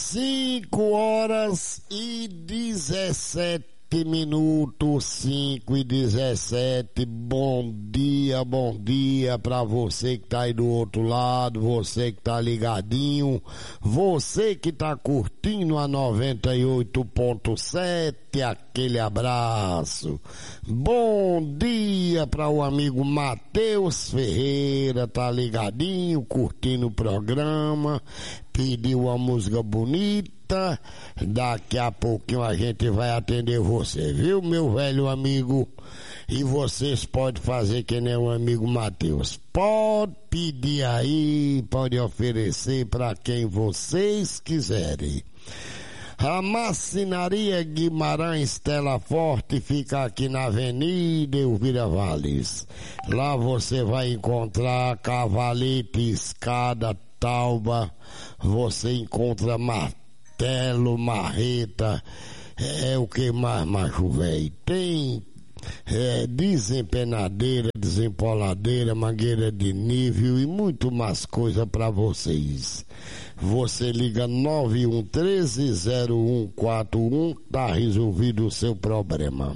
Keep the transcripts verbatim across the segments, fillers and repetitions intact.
Cinco horas e dezessete minutos, cinco e dezessete. Bom dia, bom dia pra você que tá aí do outro lado, você que tá ligadinho, você que tá curtindo a noventa e oito ponto sete, aquele abraço. Bom dia pra o amigo Matheus Ferreira, tá ligadinho, curtindo o programa, pediu uma música bonita. Daqui a pouquinho a gente vai atender você, viu, meu velho amigo? E vocês podem fazer que nem o amigo Matheus. Pode pedir aí, pode oferecer para quem vocês quiserem. A Marcenaria Guimarães Tela Forte fica aqui na Avenida Elvira Valles. Lá você vai encontrar cavalete, escada, tauba, você encontra martelo, marreta, é o que mais, macho velho? Tem é, desempenadeira, desempoladeira, mangueira de nível e muito mais coisa para vocês. Você liga nove um um três zero um quatro um, tá resolvido o seu problema.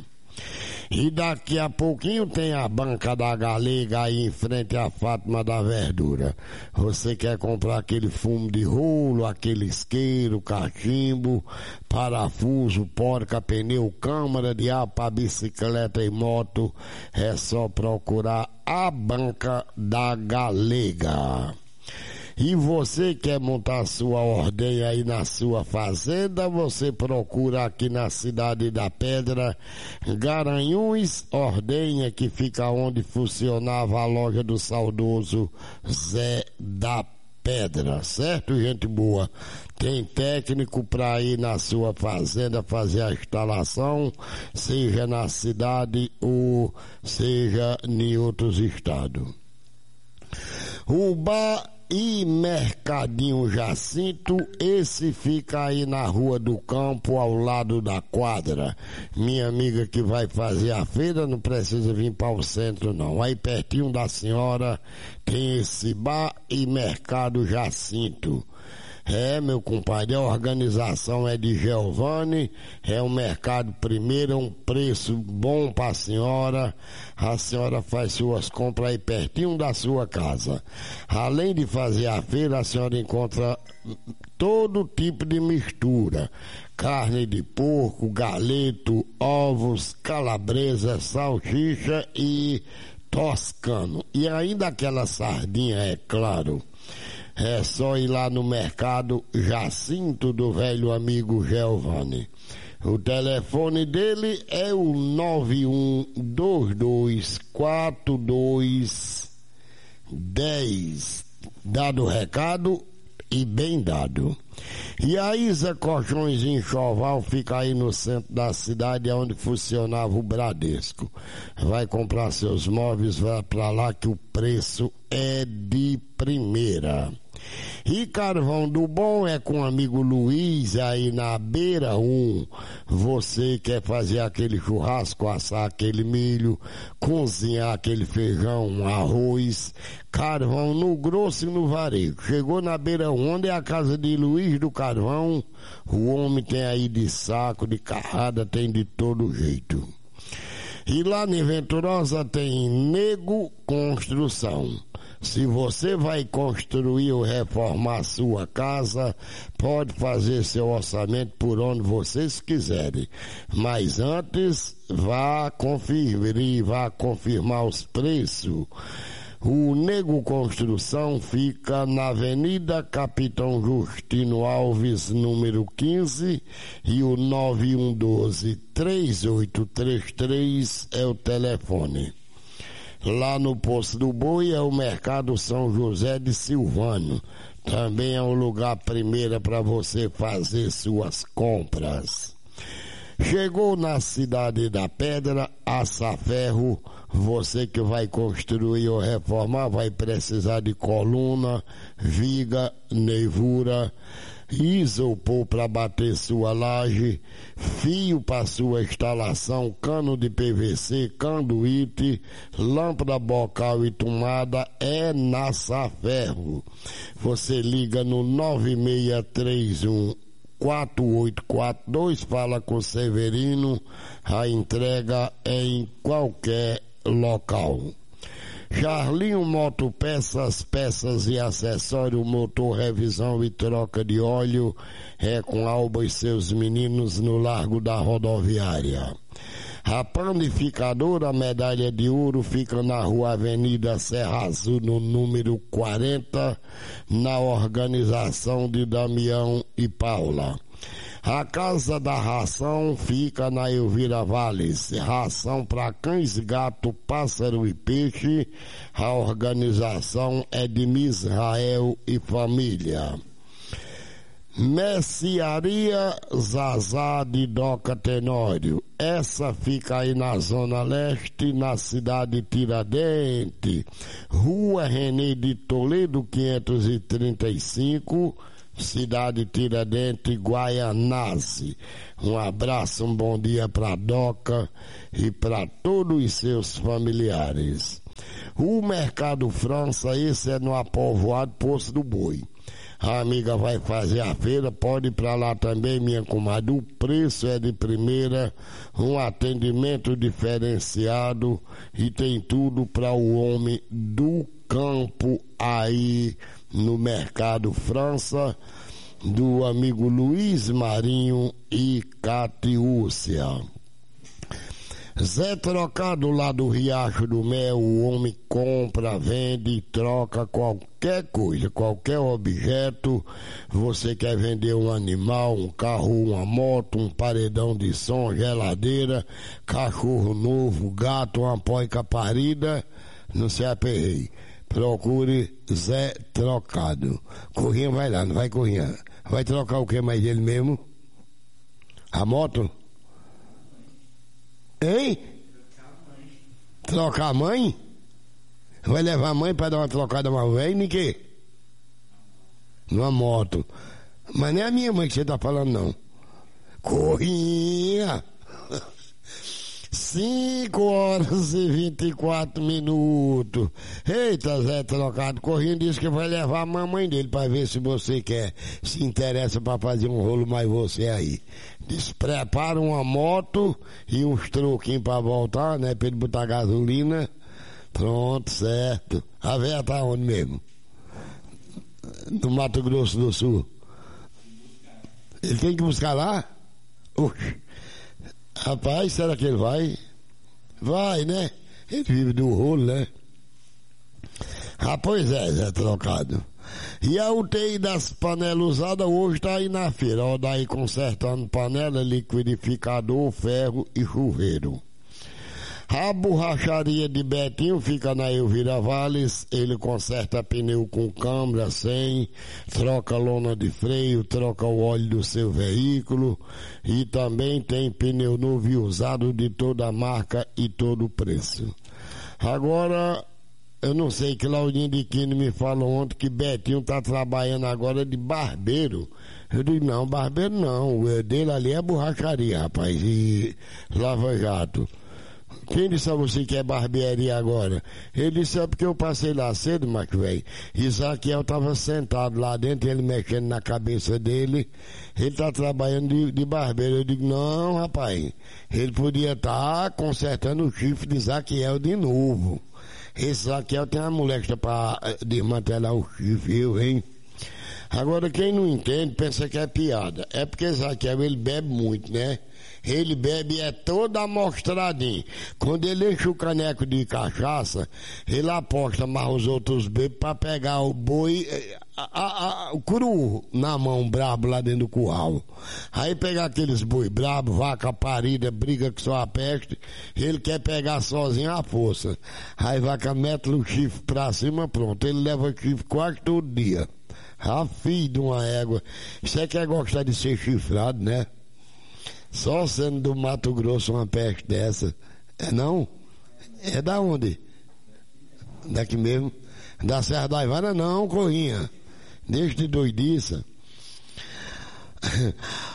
E daqui a pouquinho tem a Banca da Galega aí em frente à Fátima da Verdura. Você quer comprar aquele fumo de rolo, aquele isqueiro, cachimbo, parafuso, porca, pneu, câmara de ar para bicicleta e moto, é só procurar a Banca da Galega. E você quer montar sua ordenha aí na sua fazenda, você procura aqui na Cidade da Pedra, Garanhuns, ordenha, que fica onde funcionava a loja do saudoso Zé da Pedra, certo, gente boa? Tem técnico para ir na sua fazenda fazer a instalação, seja na cidade ou seja em outros estados. O bar e Mercadinho Jacinto, esse fica aí na Rua do Campo, ao lado da quadra. Minha amiga que vai fazer a feira não precisa vir para o centro não. Aí pertinho da senhora tem esse bar e Mercado Jacinto. É, meu compadre, a organização é de Giovanni, é um mercado primeiro, é um preço bom para a senhora, a senhora faz suas compras aí pertinho da sua casa. Além de fazer a feira, a senhora encontra todo tipo de mistura, carne de porco, galeto, ovos, calabresa, salsicha e toscano. E ainda aquela sardinha, é claro. É só ir lá no Mercado Jacinto do velho amigo Giovanni. O telefone dele é o nove um dois dois quatro dois um zero. Dado o recado e bem dado. E a Isa Colchões Enxoval fica aí no centro da cidade, onde funcionava o Bradesco. Vai comprar seus móveis, vai pra lá que o preço é de primeira. E carvão do bom é com o amigo Luiz aí na Beira um. Você quer fazer aquele churrasco, assar aquele milho, cozinhar aquele feijão, arroz, carvão no grosso e no varejo. Chegou na Beira um, onde é a casa de Luiz do Carvão, o homem tem aí de saco, de carrada, tem de todo jeito. E lá em Venturosa tem Nego Construção. Se você vai construir ou reformar sua casa, pode fazer seu orçamento por onde vocês quiserem. Mas antes, vá conferir, vá confirmar os preços. O Nego Construção fica na Avenida Capitão Justino Alves, número quinze, e o nove um um dois, três oito três três é o telefone. Lá no Poço do Boi é o Mercado São José de Silvano. Também é um lugar primeira para você fazer suas compras. Chegou na Cidade da Pedra, Açaferro. Você que vai construir ou reformar vai precisar de coluna, viga, neivura, isopor para bater sua laje, fio para sua instalação, cano de P V C, canduíte, lâmpada bocal e tomada é na Açaferro. Você liga no nove seis três um quatro oito quatro dois, fala com o Severino, a entrega é em qualquer local. Charlinho Motopeças, peças e acessório, motor, revisão e troca de óleo, é com Alba e seus meninos no Largo da Rodoviária. A panificadora Medalha de Ouro fica na rua Avenida Serra Azul, no número quarenta, na organização de Damião e Paula. A Casa da Ração fica na Elvira Valles, ração para cães, gato, pássaro e peixe. A organização é de Misrael e família. Mercearia Zazá de Doca Tenório, essa fica aí na Zona Leste, na cidade de Tiradentes, Rua René de Toledo quinhentos e trinta e cinco, cidade Tiradentes, Guaianazes. Um abraço, um bom dia para Doca e para todos os seus familiares. O Mercado França, esse é no Apovoado Poço do Boi. A amiga vai fazer a feira, pode ir para lá também, minha comadre. O preço é de primeira, um atendimento diferenciado e tem tudo para o homem do campo aí no Mercado França, do amigo Luiz Marinho e Catiúcia. Zé Trocado lá do Riacho do Mel, o homem compra, vende e troca qualquer coisa, qualquer objeto. Você quer vender um animal, um carro, uma moto, um paredão de som, geladeira, cachorro novo, gato, uma poica parida, não se aperreie. Procure Zé Trocado. Corrinha vai lá, não vai Corrinha. Vai trocar o que mais dele mesmo? A moto? Hein? Trocar a mãe? Vai levar a mãe para dar uma trocada mais velha, nem que? Numa moto. Mas não é a minha mãe que você tá falando, não. Corrinha! cinco horas e vinte e quatro minutos. Eita, Zé Trocado, Corrinha disse que vai levar a mamãe dele para ver se você quer, se interessa para fazer um rolo mais você aí. Diz, prepara uma moto e uns troquinhos para voltar, né, para ele botar gasolina. Pronto, certo. A véia tá onde mesmo? No Mato Grosso do Sul. Ele tem que buscar lá? Oxi. Rapaz, será que ele vai? Vai, né? Ele vive do rolo, né? Ah, pois é, Zé Trocado. E a U T I das panelas usadas hoje tá aí na feira. Ó, daí consertando panela, liquidificador, ferro e chuveiro. A borracharia de Betinho fica na Elvira Valles. Ele conserta pneu com câmara, sem, troca lona de freio, troca o óleo do seu veículo e também tem pneu novo e usado de toda a marca e todo o preço. Agora, eu não sei, Claudinho de Quino me falou ontem que Betinho tá trabalhando agora de barbeiro. Eu digo, não, barbeiro não, o dele ali é borracharia, rapaz, e lava-jato. Quem disse a você que é barbearia agora? Ele disse, é porque eu passei lá cedo, mas velho. Isaquiel estava sentado lá dentro, ele mexendo na cabeça dele. Ele tá trabalhando de, de barbeiro. Eu digo, não, rapaz. Ele podia estar tá consertando o chifre de Isaquiel de novo. Esse Isaquiel tem uma moléstia para desmantelar o chifre, eu, hein? Agora, quem não entende, pensa que é piada. É porque Isaquiel, ele bebe muito, né? Ele bebe é todo amostradinho. Quando ele enche o caneco de cachaça, ele aposta mais os outros bebês pra pegar o boi, a, a, a, o curu na mão, brabo lá dentro do curral. Aí pegar aqueles boi brabo, vaca parida, briga que só a peste, ele quer pegar sozinho à força. Aí vaca mete o chifre pra cima, pronto. Ele leva chifre quase todo dia. Ah, filho de uma égua. Você quer gostar de ser chifrado, né? Só sendo do Mato Grosso uma peste dessa. É não? É da onde? Daqui mesmo? Da Serra da Ivana não, Corrinha. Deixa de doidiça.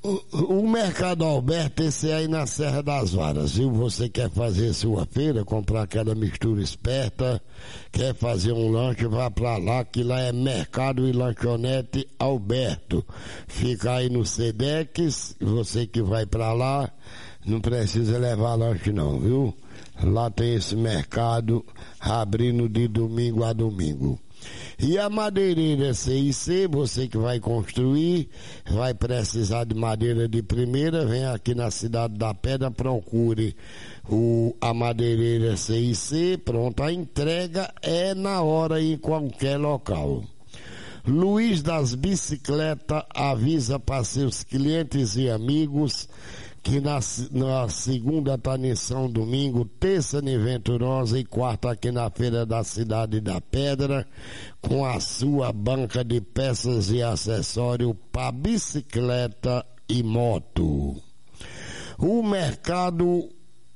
O, o Mercado Alberto, esse aí na Serra das Varas, viu? Você quer fazer sua feira, comprar aquela mistura esperta, quer fazer um lanche, vá pra lá, que lá é Mercado e Lanchonete Alberto. Fica aí no Sedex, você que vai pra lá, não precisa levar lanche não, viu? Lá tem esse mercado abrindo de domingo a domingo. E a madeireira C I C, você que vai construir, vai precisar de madeira de primeira, vem aqui na Cidade da Pedra, procure o, a madeireira C I C, pronto, a entrega é na hora em qualquer local. Luiz das Bicicletas avisa para seus clientes e amigos que na, na segunda tá em São Domingo, terça em Venturosa e quarta aqui na Feira da Cidade da Pedra, com a sua banca de peças e acessórios para bicicleta e moto. O mercado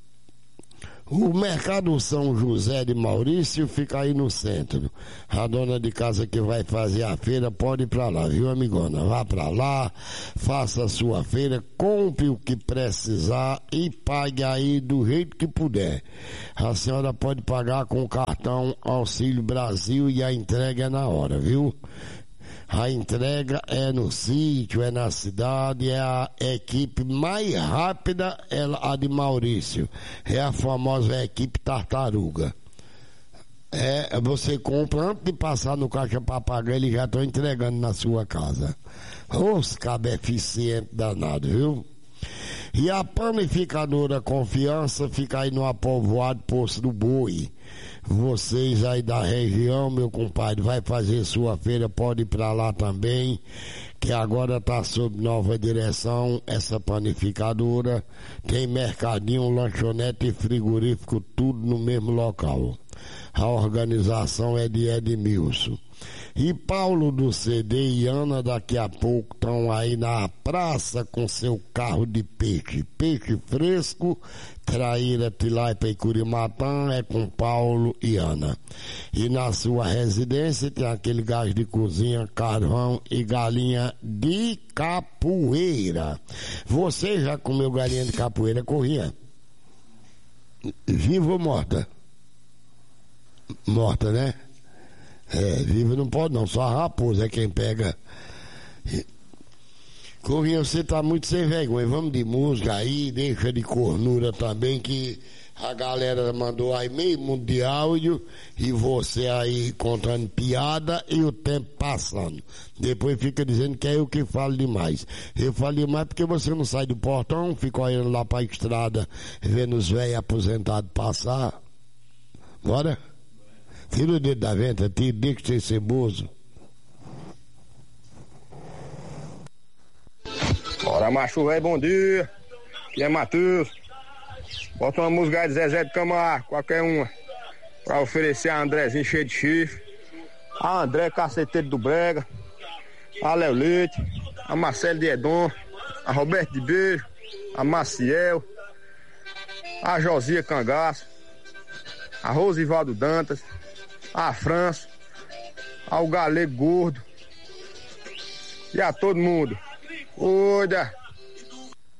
O Mercado São José de Maurício fica aí no centro. A dona de casa que vai fazer a feira pode ir pra lá, viu, amigona? Vá pra lá, faça a sua feira, compre o que precisar e pague aí do jeito que puder. A senhora pode pagar com o cartão Auxílio Brasil e a entrega é na hora, viu? A entrega é no sítio, é na cidade, é a equipe mais rápida, é a de Maurício. É a famosa equipe Tartaruga. É, você compra antes de passar no caixa para pagar, eles já estão entregando na sua casa. Os cabos eficientes danados, viu? E a panificadora Confiança fica aí no Apovoado Poço do Boi. Vocês aí da região, meu compadre, vai fazer sua feira, pode ir pra lá também, que agora tá sob nova direção essa panificadora. Tem mercadinho, lanchonete e frigorífico, tudo no mesmo local. A organização é de Edmilson. E Paulo do C D e Ana daqui a pouco estão aí na praça com seu carro de peixe. Peixe fresco, traíra, tilápia e curimatã é com Paulo e Ana. E na sua residência tem aquele gás de cozinha, carvão e galinha de capoeira. Você já comeu galinha de capoeira, Corrinha? Viva ou morta? Morta, né? É, viva não pode não, só a raposa é quem pega. Corrinha, você tá muito sem vergonha, vamos de música aí, deixa de cornura também, que a galera mandou aí meio mundo de áudio e você aí contando piada e o tempo passando. Depois fica dizendo que é eu que falo demais. Eu falo demais porque você não sai do portão, fica olhando lá pra estrada, vendo os velhos aposentados passar. Bora? Tira o dedo da venta, tira, deixa de ser ceboso. Bora, macho velho, bom dia. Aqui é Matheus. Bota uma música aí de Zezé de Camargo, qualquer uma, pra oferecer a Andrezinho cheio de chifre, a André Caceteiro do Brega, a Léo Leite, a Marcelo de Edom, a Roberto de Beijo, a Maciel, a Josia Cangaço, a Rosivaldo Dantas, a França, ao Galego Gordo e a todo mundo. Cuida!